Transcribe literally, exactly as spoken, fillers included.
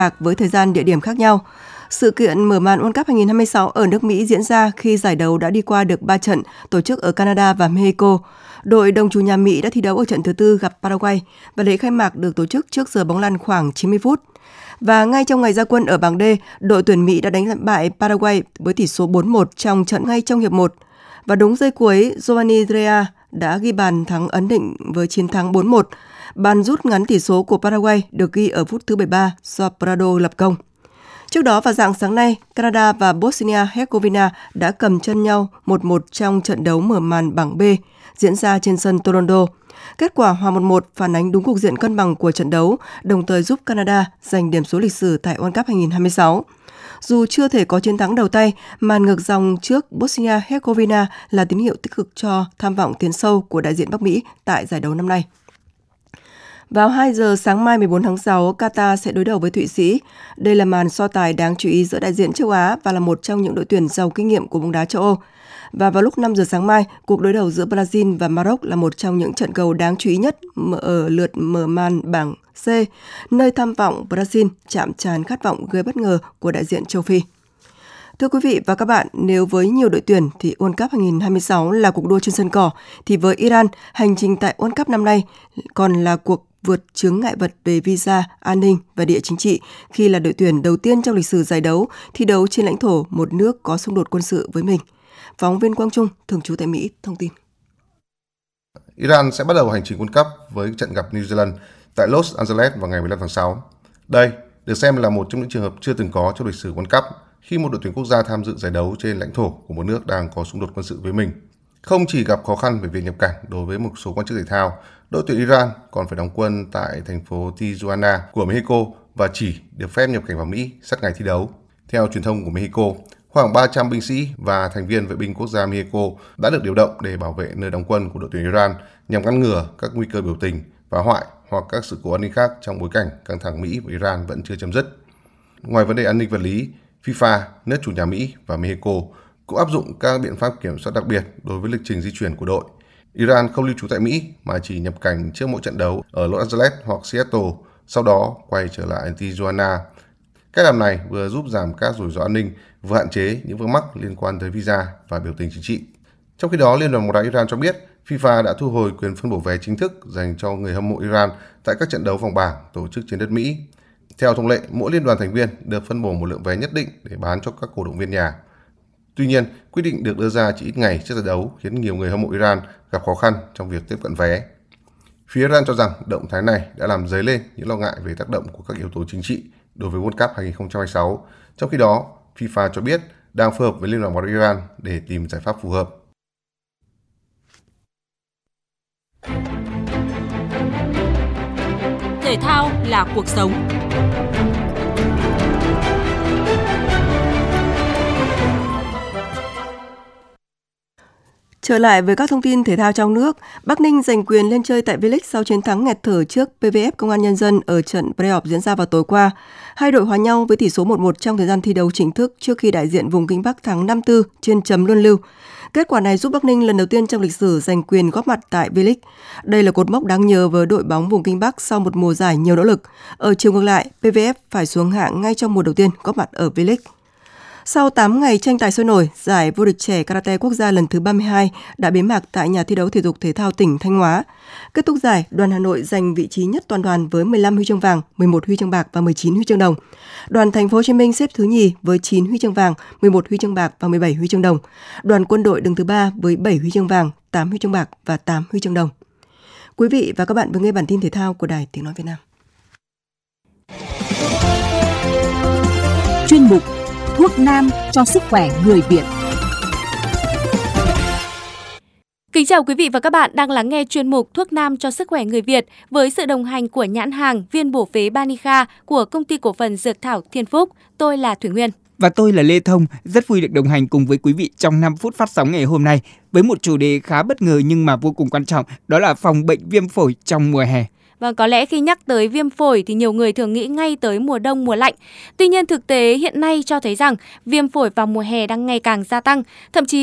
với thời gian địa điểm khác nhau. Sự kiện mở màn World Cup hai không hai sáu ở nước Mỹ diễn ra khi giải đấu đã đi qua được ba trận tổ chức ở Canada và Mexico. Đội đồng chủ nhà Mỹ đã thi đấu ở trận thứ tư gặp Paraguay và lễ khai mạc được tổ chức trước giờ bóng lăn khoảng chín mươi phút. Và ngay trong ngày ra quân ở bảng D, đội tuyển Mỹ đã đánh bại Paraguay với tỷ số bốn một trong trận ngay trong hiệp một. Và đúng giây cuối, Giovanni Drea đã ghi bàn thắng ấn định với chiến thắng bốn một. Bàn rút ngắn tỷ số của Paraguay được ghi ở phút thứ bảy mươi ba do Prado lập công. Trước đó vào rạng sáng nay, Canada và Bosnia-Herzegovina đã cầm chân nhau một một trong trận đấu mở màn bảng B diễn ra trên sân Toronto. Kết quả hòa một một phản ánh đúng cục diện cân bằng của trận đấu, đồng thời giúp Canada giành điểm số lịch sử tại World Cup hai không hai sáu. Dù chưa thể có chiến thắng đầu tay, màn ngược dòng trước Bosnia-Herzegovina là tín hiệu tích cực cho tham vọng tiến sâu của đại diện Bắc Mỹ tại giải đấu năm nay. Vào hai giờ sáng mai mười bốn tháng sáu, Qatar sẽ đối đầu với Thụy Sĩ. Đây là màn so tài đáng chú ý giữa đại diện châu Á và là một trong những đội tuyển giàu kinh nghiệm của bóng đá châu Âu. Và vào lúc năm giờ sáng mai, cuộc đối đầu giữa Brazil và Maroc là một trong những trận cầu đáng chú ý nhất ở lượt mở màn bảng C, nơi tham vọng Brazil chạm trán khát vọng gây bất ngờ của đại diện châu Phi. Thưa quý vị và các bạn, nếu với nhiều đội tuyển thì World Cup hai không hai sáu là cuộc đua trên sân cỏ, thì với Iran, hành trình tại World Cup năm nay còn là cuộc vượt chướng ngại vật về visa, an ninh và địa chính trị khi là đội tuyển đầu tiên trong lịch sử giải đấu thi đấu trên lãnh thổ một nước có xung đột quân sự với mình. Phóng viên Quang Trung, thường trú tại Mỹ, thông tin. Iran sẽ bắt đầu hành trình World Cup với trận gặp New Zealand tại Los Angeles vào ngày mười lăm tháng sáu. Đây được xem là một trong những trường hợp chưa từng có trong lịch sử World Cup khi một đội tuyển quốc gia tham dự giải đấu trên lãnh thổ của một nước đang có xung đột quân sự với mình. Không chỉ gặp khó khăn về việc nhập cảnh đối với một số quan chức thể thao, đội tuyển Iran còn phải đóng quân tại thành phố Tijuana của Mexico và chỉ được phép nhập cảnh vào Mỹ sát ngày thi đấu. Theo truyền thông của Mexico, khoảng ba trăm binh sĩ và thành viên vệ binh quốc gia Mexico đã được điều động để bảo vệ nơi đóng quân của đội tuyển Iran nhằm ngăn ngừa các nguy cơ biểu tình, phá hoại hoặc các sự cố an ninh khác trong bối cảnh căng thẳng Mỹ và Iran vẫn chưa chấm dứt. Ngoài vấn đề an ninh vật lý, FIFA, nước chủ nhà Mỹ và Mexico cũng áp dụng các biện pháp kiểm soát đặc biệt đối với lịch trình di chuyển của đội. Iran không lưu trú tại Mỹ mà chỉ nhập cảnh trước mỗi trận đấu ở Los Angeles hoặc Seattle, sau đó quay trở lại Tijuana. Cách làm này vừa giúp giảm các rủi ro an ninh, vừa hạn chế những vướng mắc liên quan tới visa và biểu tình chính trị. Trong khi đó, Liên đoàn bóng đá Iran cho biết FIFA đã thu hồi quyền phân bổ vé chính thức dành cho người hâm mộ Iran tại các trận đấu vòng bảng tổ chức trên đất Mỹ. Theo thông lệ, mỗi liên đoàn thành viên được phân bổ một lượng vé nhất định để bán cho các cổ động viên nhà. Tuy nhiên, quyết định được đưa ra chỉ ít ngày trước giải đấu khiến nhiều người hâm mộ Iran gặp khó khăn trong việc tiếp cận vé. Phía Iran cho rằng động thái này đã làm dấy lên những lo ngại về tác động của các yếu tố chính trị đối với World Cup hai không hai sáu. Trong khi đó, FIFA cho biết đang phối hợp với Liên đoàn bóng đá Iran để tìm giải pháp phù hợp. Thể thao là cuộc sống. Trở lại với các thông tin thể thao trong nước, Bắc Ninh giành quyền lên chơi tại V-League sau chiến thắng nghẹt thở trước pê vê ép Công an Nhân dân ở trận play-off diễn ra vào tối qua. Hai đội hòa nhau với tỷ số một một trong thời gian thi đấu chính thức trước khi đại diện vùng Kinh Bắc thắng năm tư trên chấm luân lưu. Kết quả này giúp Bắc Ninh lần đầu tiên trong lịch sử giành quyền góp mặt tại V-League. Đây là cột mốc đáng nhớ với đội bóng vùng Kinh Bắc sau một mùa giải nhiều nỗ lực. Ở chiều ngược lại, pê vê ép phải xuống hạng ngay trong mùa đầu tiên góp mặt ở V-League. Sau tám ngày tranh tài sôi nổi, giải vô địch trẻ karate quốc gia lần thứ ba mươi hai đã bế mạc tại nhà thi đấu thể dục thể thao tỉnh Thanh Hóa. Kết thúc giải, đoàn Hà Nội giành vị trí nhất toàn đoàn với mười lăm huy chương vàng, mười một huy chương bạc và mười chín huy chương đồng. Đoàn Thành phố Hồ Chí Minh xếp thứ nhì với chín huy chương vàng, mười một huy chương bạc và mười bảy huy chương đồng. Đoàn Quân đội đứng thứ ba với bảy huy chương vàng, tám huy chương bạc và tám huy chương đồng. Quý vị và các bạn vừa nghe bản tin thể thao của Đài Tiếng nói Việt Nam. Chuyên mục Thuốc nam cho sức khỏe người Việt. Kính chào quý vị và các bạn đang lắng nghe chuyên mục Thuốc nam cho sức khỏe người Việt với sự đồng hành của nhãn hàng viên bổ phế Banica của Công ty Cổ phần Dược thảo Thiên Phúc. Tôi là Thủy Nguyên. Và tôi là Lê Thông, rất vui được đồng hành cùng với quý vị trong năm phút phát sóng ngày hôm nay với một chủ đề khá bất ngờ nhưng mà vô cùng quan trọng, đó là phòng bệnh viêm phổi trong mùa hè. Và có lẽ khi nhắc tới viêm phổi thì nhiều người thường nghĩ ngay tới mùa đông, mùa lạnh. Tuy nhiên thực tế hiện nay cho thấy rằng viêm phổi vào mùa hè đang ngày càng gia tăng, thậm chí